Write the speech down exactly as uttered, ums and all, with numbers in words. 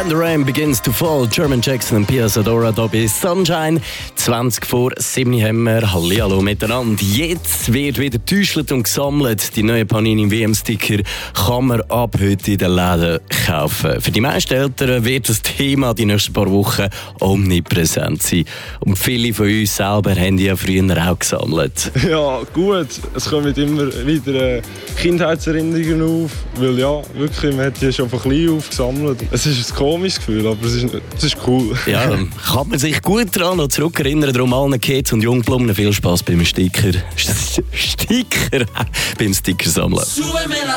When the Rain Begins to Fall, German Jackson und Pia Zadora da bei Sunshine. zwanzig vor sieben haben wir. Hallihallo miteinander. Jetzt wird wieder getäuscht und gesammelt. Die neuen Panini W M-Sticker kann man ab heute in den Läden kaufen. Für die meisten Eltern wird das Thema die nächsten paar Wochen omnipräsent sein. Und viele von uns selber haben die ja früher auch gesammelt. Ja, gut. Es kommen immer wieder Kindheitserinnerungen auf. Weil ja, wirklich, man hat die schon von klein auf gesammelt. Es ist ein komisches Gefühl, aber es ist, es ist cool. Ja, kann man sich gut daran noch zurückerinnern. Darum allen Kids und Jungblumen viel Spass beim Sticker. Sticker beim Sticker sammeln.